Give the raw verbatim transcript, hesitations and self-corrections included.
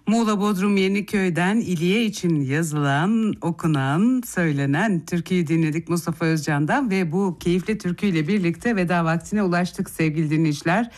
Muğla Bodrum Yeniköy'den İliye için yazılan, okunan, söylenen türküyü dinledik Mustafa Özcan'dan ve bu keyifli türküyle birlikte veda vaktine ulaştık sevgili dinleyiciler.